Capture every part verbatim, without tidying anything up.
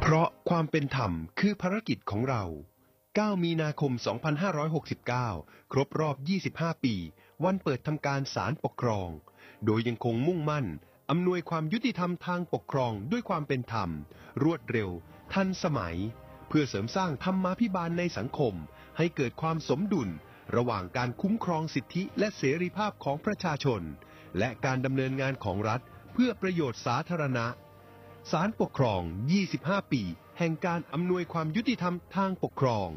เพราะความเป็นธรรมคือภารกิจของเรา เก้า มีนาคม สองพันห้าร้อยหกสิบเก้า ครบรอบ ยี่สิบห้า ปี วันเปิดทำการศาลปกครอง โดยยังคงมุ่งมั่นอำนวยความยุติธรรมทางปกครองด้วยความเป็นธรรม รวดเร็ว ทันสมัย เพื่อเสริมสร้างธรรมาภิบาลในสังคมให้เกิดความสมดุลระหว่างการคุ้มครองสิทธิและเสรีภาพของประชาชนและการดำเนินงานของรัฐเพื่อประโยชน์สาธารณะศาลปกครอง ยี่สิบห้า ปีแห่งการอำนวยความยุติธรรมทางปกครอง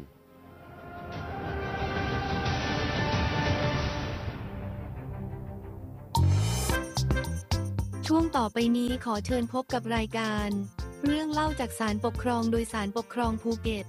ช่วงต่อไปนี้ขอเชิญพบกับรายการเรื่องเล่าจากศาลปกครองโดยศาลปกครองภูเก็ต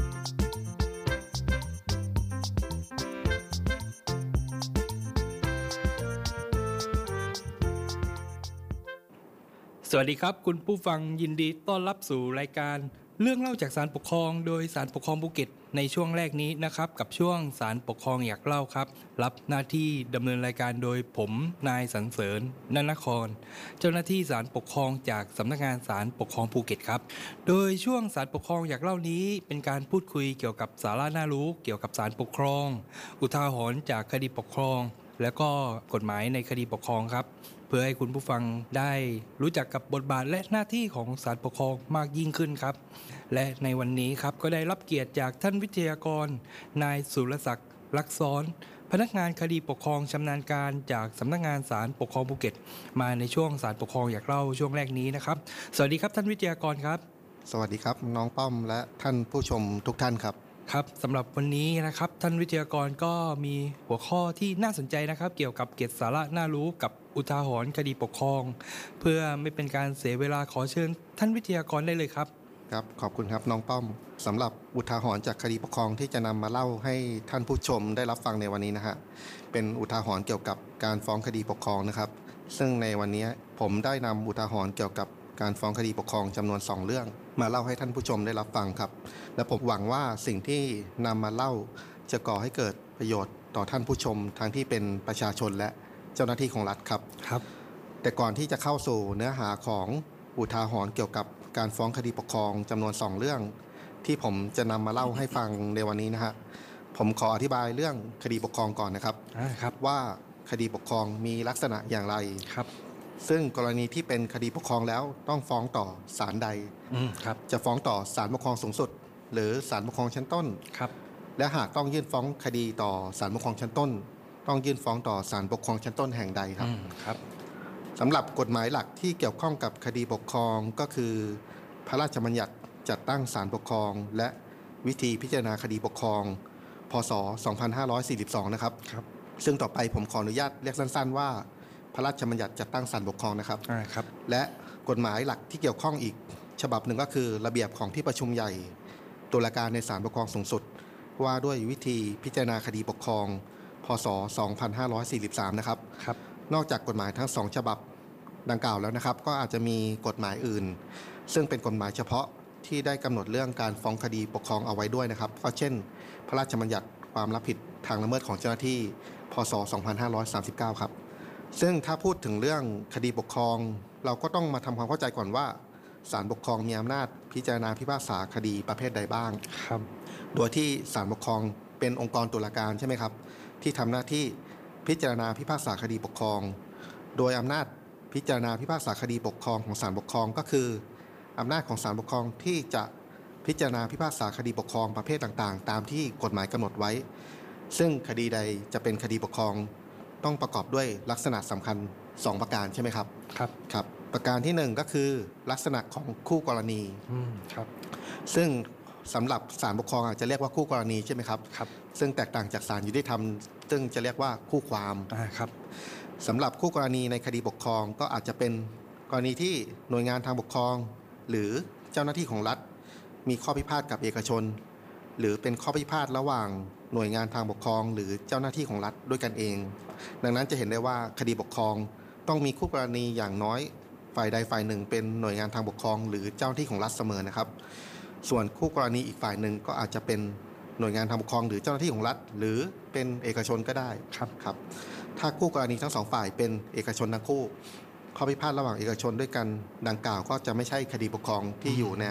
สวัสดีครับคุณผู้ฟังยินดีต้อนรับสู่รายการเรื่องเล่าจากศาลปกครองโดยศาลปกครองภูเก็ตในช่วงแรกนี้นะครับกับช่วงศาลปกครองอยากเล่าครับรับหน้าที่ดำเนินรายการโดยผมนายสรรเสริญนันนครเจ้าหน้าที่ศาลปกครองจากสำนักงานศาลปกครองภูเก็ตครับโดยช่วงศาลปกครองอยากเล่านี้เป็นการพูดคุยเกี่ยวกับสาระน่ารู้เกี่ยวกับศาลปกครองอุทาหรณ์จากคดีปกครองและก็กฎหมายในคดีปกครองครับเพื่อให้คุณผู้ฟังได้รู้จักกับบทบาทและหน้าที่ของศาลปกครองมากยิ่งขึ้นครับและในวันนี้ครับก็ได้รับเกียรติจากท่านวิทยากรนายสุรศักดิ์ลักษรพนักงานคดีปกครองชำนาญการจากสำนักงานศาลปกครองภูเก็ตมาในช่วงศาลปกครองอยากเล่าช่วงแรกนี้นะครับสวัสดีครับท่านวิทยากรครับสวัสดีครับน้องป้อมและท่านผู้ชมทุกท่านครับครับสำหรับวันนี้นะครับท่านวิทยากรก็มีหัวข้อที่น่าสนใจนะครับเกี่ยวกับเกร็ดสาระน่ารู้กับอุทาหรณ์คดีปกครองเพื่อไม่เป็นการเสียเวลาขอเชิญท่านวิทยากรได้เลยครับครับขอบคุณครับน้องป้อมสำหรับอุทาหรณ์จากคดีปกครองที่จะนำมาเล่าให้ท่านผู้ชมได้รับฟังในวันนี้นะฮะเป็นอุทาหรณ์เกี่ยวกับการฟ้องคดีปกครองนะครับซึ่งในวันนี้ผมได้นำอุทาหรณ์เกี่ยวกับการฟ้องคดีปกครองจำนวนสองเรื่องมาเล่าให้ท่านผู้ชมได้รับฟังครับและผมหวังว่าสิ่งที่นำมาเล่าจะก่อให้เกิดประโยชน์ต่อท่านผู้ชมทั้งที่เป็นประชาชนและเจ้าหน้าที่ของรัฐครับครับแต่ก่อนที่จะเข้าสู่เนื้อหาของอุทาหรณ์เกี่ยวกับการฟ้องคดีปกครองจำนวนสองเรื่องที่ผมจะนำมาเล่าให้ฟังในวันนี้นะฮะผมขออธิบายเรื่องคดีปกครองก่อนนะครับครับว่าคดีปกครองมีลักษณะอย่างไรครับซึ่งกรณีที่เป็นคดีปกครองแล้วต้องฟ้องต่อศาลใดจะฟ้องต่อศาลปกครองสูงสุดหรือศาลปกครองชั้นต้นครับและหากต้องยื่นฟ้องคดีต่อศาลปกครองชั้นต้นต้องยื่นฟ้องต่อศาลปกครองชั้นต้นแห่งใดครับครับสำหรับกฎหมายหลักที่เกี่ยวข้องกับคดีปกครองก็คือพระราชบัญญัติจัดตั้งศาลปกครองและวิธีพิจารณาคดีปกครองพ.ศ. สองพันห้าร้อยสี่สิบสองนะครับครับซึ่งต่อไปผมขออนุญาตเรียกสั้นๆว่าพระราชบัญญัติจัดตั้งศาลปกครองนะครับครับและกฎหมายหลักที่เกี่ยวข้องอีกฉบับหนึ่งก็คือระเบียบของที่ประชุมใหญ่ตุลาการในศาลปกครองสูงสุดว่าด้วยวิธีพิจารณาคดีปกครองพ.ศ. สองพันห้าร้อยสี่สิบสามนะครับครับนอกจากกฎหมายทั้งสองฉบับดังกล่าวแล้วนะครับก็อาจจะมีกฎหมายอื่นซึ่งเป็นกฎหมายเฉพาะที่ได้กำหนดเรื่องการฟ้องคดีปกครองเอาไว้ด้วยนะครับก็เช่นพระราชบัญญัติความรับผิดทางละเมิดของเจ้าหน้าที่พ.ศ. สองพันห้าร้อยสามสิบเก้าครับซึ่งถ้าพูดถึงเรื่องคดีปกครองเราก็ต้องมาทำความเข้าใจก่อนว่าศาลปกครองมีอำนาจพิจารณาพิพากษาคดีประเภทใดบ้างครับโดยที่ศาลปกครองเป็นองค์กรตุลาการใช่ไหมครับที่ทำหน้าที่พิจารณาพิพากษาคดีปกครองโดยอำนาจพิจารณาพิพากษาคดีปกครองของศาลปกครองก็คืออำนาจของศาลปกครองที่จะพิจารณาพิพากษาคดีปกครองประเภทต่างๆตามที่กฎหมายกำหนดไว้ซึ่งคดีใดจะเป็นคดีปกครองต้องประกอบด้วยลักษณะสำคัญสองประการใช่ไหมครับครับครับประการที่หนึ่งก็คือลักษณะของคู่กรณีครับซึ่งสำหรับศาลปกครองอาจจะเรียกว่าคู่กรณีใช่ไหมครับครับซึ่งแตกต่างจากศาลยุติธรรมซึ่งจะเรียกว่าคู่ความครับสำหรับคู่กรณีในคดีปกครองก็อาจจะเป็นกรณีที่หน่วยงานทางปกครองหรือเจ้าหน้าที่ของรัฐมีข้อพิพาทกับเอกชนหรือเป็นข้อพิพาทระหว่างหน่วยงานทางปกครองหรือเจ้าหน้าที่ของรัฐด้วยกันเองดังนั้นจะเห็นได้ว่าคดีปกครองต้องมีคู่กรณีอย่างน้อยฝ่ายใดฝ่ายหนึ่งเป็นหน่วยงานทางปกครองหรือเจ้าหน้าที่ของรัฐเสมอนะครับส่วนคู่กรณีอีกฝ่ายหนึ่งก็อาจจะเป็นหน่วยงานทางปกครองหรือเจ้าหน้าที่ของรัฐหรือเป็นเอกชนก็ได้ครับครับถ้าคู่กรณีทั้งสองฝ่ายเป็นเอกชนทั้งคู่ข้อพิพาทระหว่างเอกชนด้วยกันดังกล่าวก็จะไม่ใช่คดีปกครองที่อยู่ในอำนาจ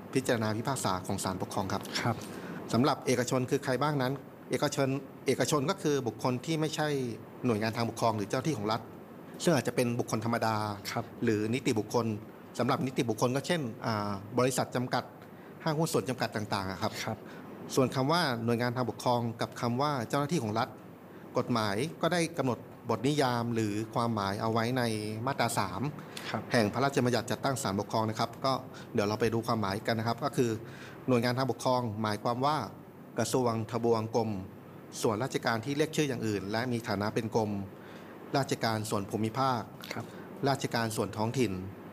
พิจารณาพิพากษาของศาลปกครองครับครับสำหรับเอกชนคือใครบ้างนั้น เอกชนเอกชนก็คือบุคคลที่ไม่ใช่หน่วยงานทางปกครองหรือเจ้าที่ของรัฐ ซึ่งอาจจะเป็นบุคคลธรรมดาครับหรือนิติบุคคลสำหรับนิติบุคคลก็เช่นอ่าบริษัทจำกัดห้างหุ้นส่วนจำกัดต่างๆอะครับครับส่วนคำว่าหน่วยงานทางปกครองกับคำว่าเจ้าหน้าที่ของรัฐ กฎหมายก็ได้กำหนดบทนิยามหรือความหมายเอาไว้ในมาตราสามครับแห่งพระราชบัญญัติจัดตั้งศาลปกครองนะครับก็เดี๋ยวเราไปดูความหมายกันนะครับ ก็คือหน่วยงานทางปกครอง หมายความว่ากระทรวงทบวงกรมส่วนราชการที่เรียกชื่ออย่างอื่น และมีฐานะเป็นกรมราชการส่วนภูมิภาคครับราชการส่วนท้องถิ่น